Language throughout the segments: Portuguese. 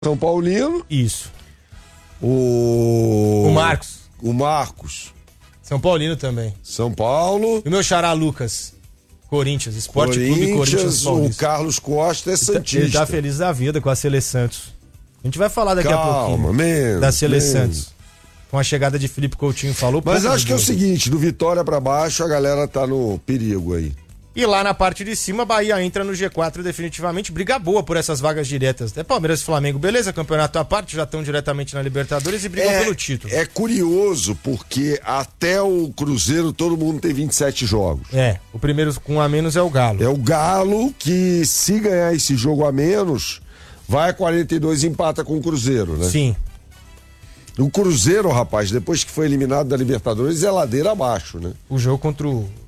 São Paulino. Isso. O Marcos. O Marcos. São Paulino também. São Paulo. E o meu xará Lucas. Corinthians, Esporte Clube Corinthians Paulista. O Carlos Costa é santista. Ele tá feliz da vida com a Sele Santos. A gente vai falar daqui a pouquinho da Sele Santos. Com a chegada de Felipe Coutinho, falou. Mas acho que é o seguinte, do Vitória pra baixo a galera tá no perigo aí. E lá na parte de cima, Bahia entra no G4 definitivamente, briga boa por essas vagas diretas. É Palmeiras e Flamengo, beleza, campeonato à parte, já estão diretamente na Libertadores e brigam pelo título. É curioso, porque até o Cruzeiro todo mundo tem 27 jogos. O primeiro com um a menos é o Galo. É o Galo que, se ganhar esse jogo a menos, vai a 42 e empata com o Cruzeiro, né? Sim. O Cruzeiro, rapaz, depois que foi eliminado da Libertadores, é ladeira abaixo, né? O jogo contra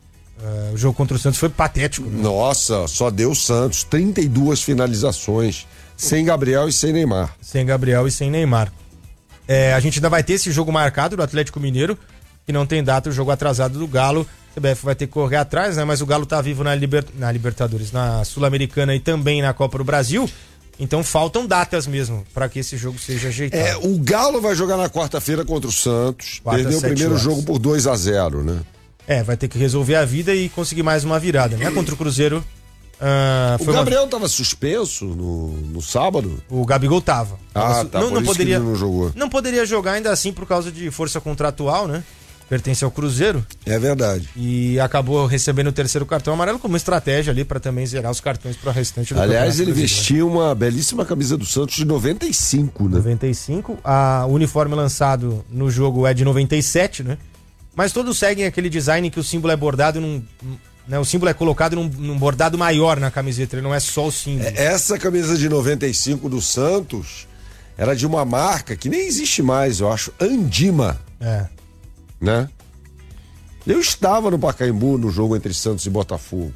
o Santos foi patético. Né? Nossa, só deu o Santos. 32 finalizações. Sem Gabriel e sem Neymar. Sem Gabriel e sem Neymar. A gente ainda vai ter esse jogo marcado do Atlético Mineiro, que não tem data, o jogo atrasado do Galo. O CBF vai ter que correr atrás, né? Mas o Galo tá vivo na Libertadores, na Sul-Americana e também na Copa do Brasil. Então faltam datas mesmo para que esse jogo seja ajeitado. O Galo vai jogar na quarta-feira contra o Santos. Perdeu o primeiro jogo por 2-0, né? Vai ter que resolver a vida e conseguir mais uma virada, né? Contra o Cruzeiro. O Gabriel tava suspenso no sábado? O Gabigol tava. Não poderia, não jogou. Não poderia jogar ainda assim por causa de força contratual, né? Pertence ao Cruzeiro. É verdade. E acabou recebendo o terceiro cartão amarelo como estratégia ali para também zerar os cartões para o restante do Aliás, ele vestiu uma belíssima camisa do Santos de 95, né? 95. O uniforme lançado no jogo é de 97, né? Mas todos seguem aquele design que o símbolo é bordado o símbolo é colocado num bordado maior na camiseta, ele não é só o símbolo. Essa camisa de 95 do Santos era de uma marca que nem existe mais, eu acho, Andima. Né? Eu estava no Pacaembu no jogo entre Santos e Botafogo.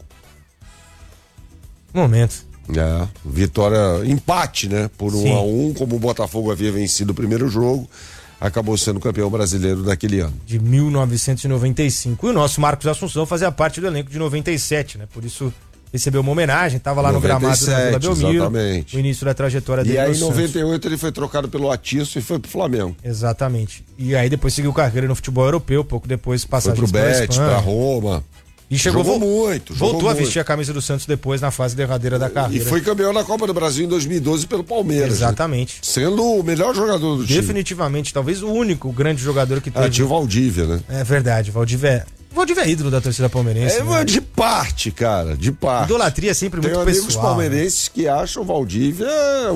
Momento. Vitória, empate, né? Por 1-1, como o Botafogo havia vencido o primeiro jogo, acabou sendo campeão brasileiro naquele ano. De 1995. E o nosso Marcos Assunção fazia parte do elenco de 97, né? Por isso recebeu uma homenagem, estava lá 97, no gramado da Vila Belmiro. Exatamente. O início da trajetória dele. E aí em 98 ele foi trocado pelo Atiço e foi pro Flamengo. Exatamente. E aí depois seguiu carreira no futebol europeu, pouco depois passagem pro Betis, pra Roma. E jogou muito. Voltou a vestir a camisa do Santos depois na fase derradeira da carreira. E foi campeão na Copa do Brasil em 2012 pelo Palmeiras. Exatamente. Né? Sendo o melhor jogador do time. Definitivamente, talvez o único grande jogador que teve. Tinha o Valdívia, né? É verdade, Valdívia é ídolo da torcida palmeirense. Né? De parte, cara, de parte. Idolatria é sempre muito pessoal. Tem amigos palmeirenses que acham o Valdívia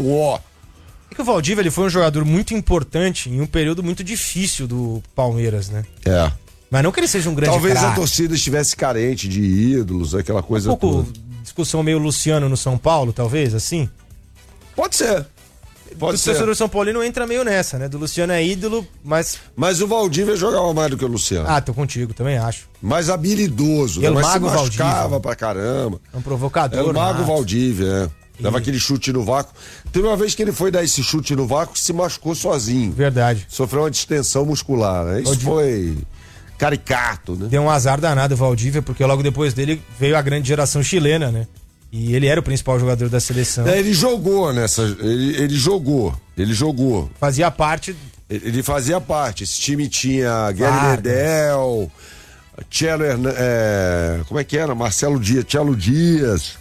É que o Valdívia ele foi um jogador muito importante em um período muito difícil do Palmeiras, né? Mas não que ele seja um grande Talvez craque. A torcida estivesse carente de ídolos, aquela coisa toda. Discussão meio Luciano no São Paulo, talvez, assim? Pode ser. O torcedor do São Paulino entra meio nessa, né? Do Luciano é ídolo, mas... Mas o Valdívia jogava mais do que o Luciano. Tô contigo, também acho. Mais habilidoso, né? Mas se machucava pra caramba. É um provocador. Era o mago Valdívia, Dava aquele chute no vácuo. Teve uma vez que ele foi dar esse chute no vácuo e se machucou sozinho. Verdade. Sofreu uma distensão muscular, né? Isso foi caricato, né? Deu um azar danado o Valdívia, porque logo depois dele veio a grande geração chilena, né? E ele era o principal jogador da seleção. Ele jogou nessa... Ele jogou. Fazia parte... Ele fazia parte. Esse time tinha Guilherme Medel, Tchelo como é que era? Marcelo Dias, Tchelo Dias,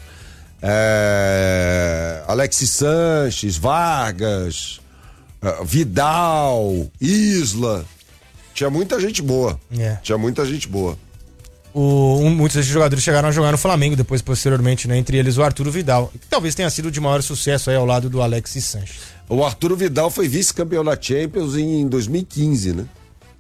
Alexis Sanches, Vargas, Vidal, Isla. Tinha muita gente boa. Muitos desses jogadores chegaram a jogar no Flamengo depois, posteriormente, né? Entre eles o Arturo Vidal, que talvez tenha sido de maior sucesso aí ao lado do Alexis Sanches. O Arturo Vidal foi vice-campeão da Champions em 2015, né?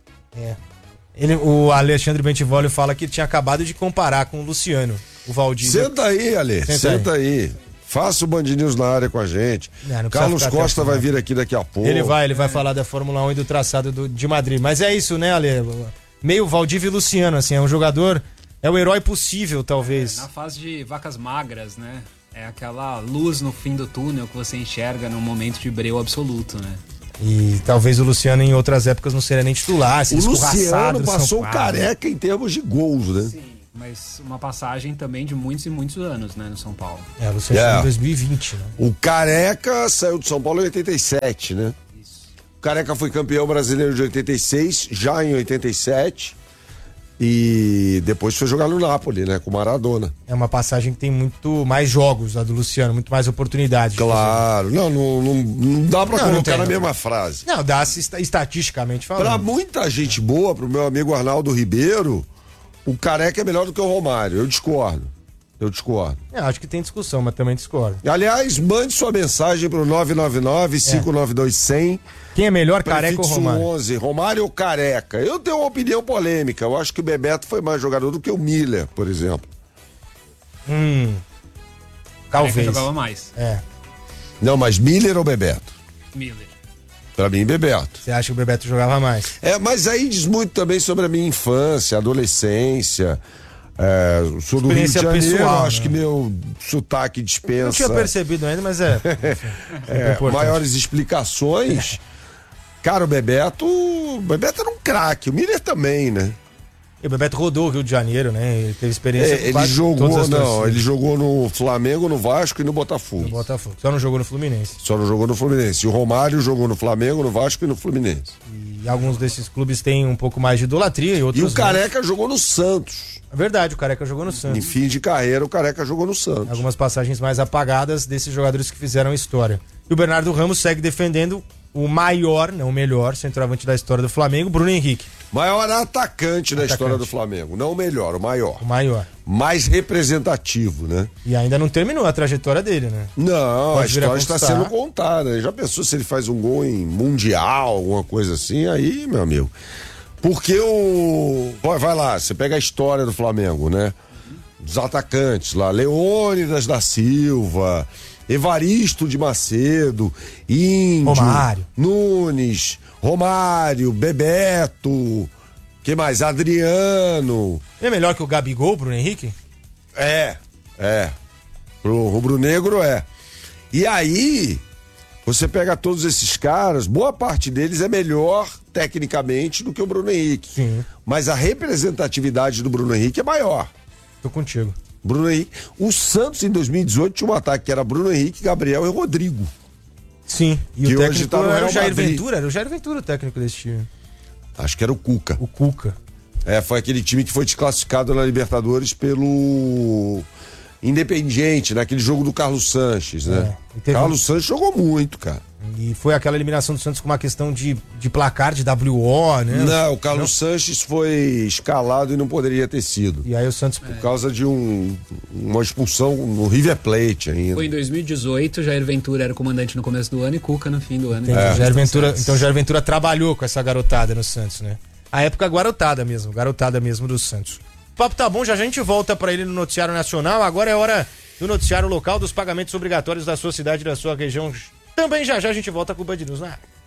O Alexandre Bentivolio fala que tinha acabado de comparar com o Luciano, o Valdívia. Senta aí, Ale, senta aí. Faça o Band News na área com a gente. Carlos Costa vai vir aqui daqui a pouco. Ele vai falar da Fórmula 1 e do traçado de Madrid. Mas é isso, né, Ale? Meio Valdívia e Luciano, assim, é um jogador, é o herói possível, talvez. Na fase de vacas magras, né? É aquela luz no fim do túnel que você enxerga num momento de breu absoluto, né? E talvez o Luciano em outras épocas não seria nem titular. O Luciano passou careca em termos de gols, né? Sim. Mas uma passagem também de muitos e muitos anos, né, no São Paulo. O Luciano chegou em 2020, né? O Careca saiu do São Paulo em 87, né? Isso. O Careca foi campeão brasileiro de 86, já em 87. E depois foi jogar no Napoli, né? Com o Maradona. É uma passagem que tem muito mais jogos, a do Luciano, muito mais oportunidades. Claro. Não dá pra colocar na mesma frase. Não, dá estatisticamente falando. Pra muita gente boa, pro meu amigo Arnaldo Ribeiro, o Careca é melhor do que o Romário. Eu discordo. Acho que tem discussão, mas também discordo. Aliás, mande sua mensagem pro 999-592-100. Quem é melhor, Careca ou Romário? 11, Romário ou Careca? Eu tenho uma opinião polêmica. Eu acho que o Bebeto foi mais jogador do que o Miller, por exemplo. Talvez. Careca jogava mais. Não, mas Miller ou Bebeto? Miller. Pra mim, Bebeto. Você acha que o Bebeto jogava mais? Mas aí diz muito também sobre a minha infância, adolescência. Sou do Rio de Janeiro, pessoal, acho né? que meu sotaque dispensa. Não tinha percebido ainda, mas maiores explicações. Cara, o Bebeto era um craque, o Miller também, né? E o Bebeto rodou o Rio de Janeiro, né? Ele teve experiência com ele jogou no Flamengo, no Vasco e no Botafogo. Só não jogou no Fluminense. E o Romário jogou no Flamengo, no Vasco e no Fluminense. E alguns desses clubes têm um pouco mais de idolatria e outros o Careca jogou no Santos. É verdade, o Careca jogou no Santos. Em fim de carreira, o Careca jogou no Santos. Algumas passagens mais apagadas desses jogadores que fizeram história. E o Bernardo Ramos segue defendendo o maior, não o melhor, centroavante da história do Flamengo, Bruno Henrique. Maior atacante da história do Flamengo. Não o melhor, o maior. O maior. Mais representativo, né? E ainda não terminou a trajetória dele, né? Não, a história está sendo contada. Já pensou se ele faz um gol em Mundial, alguma coisa assim? Aí, meu amigo. Porque vai lá, você pega a história do Flamengo, né? Dos atacantes lá, Leônidas da Silva, Evaristo de Macedo, Índio, Romário. Nunes, Romário, Bebeto, que mais? Adriano. É melhor que o Gabigol, Bruno Henrique? Pro rubro-negro é. E aí, você pega todos esses caras, boa parte deles é melhor tecnicamente do que o Bruno Henrique. Sim. Mas a representatividade do Bruno Henrique é maior. Tô contigo. Bruno Henrique. O Santos em 2018 tinha um ataque que era Bruno Henrique, Gabriel e Rodrigo. Sim. E que o técnico hoje tá no era o Real Jair Madrid. Ventura, era o Jair Ventura o técnico desse time. Acho que era o Cuca. O Cuca. Foi aquele time que foi desclassificado na Libertadores pelo Independiente, naquele jogo do Carlos Sanches, né? Carlos Sanches jogou muito, cara. E foi aquela eliminação do Santos com uma questão de placar, de WO, né? Não, o Carlos Sanches foi escalado e não poderia ter sido. E aí o Santos... Por causa de uma expulsão no River Plate ainda. Foi em 2018, Jair Ventura era o comandante no começo do ano e Cuca no fim do ano. Então Jair Ventura trabalhou com essa garotada no Santos, né? A época garotada mesmo do Santos. O papo tá bom, já a gente volta pra ele no Noticiário Nacional. Agora é hora do noticiário local dos pagamentos obrigatórios da sua cidade e da sua região. Também já a gente volta com o Band News na área.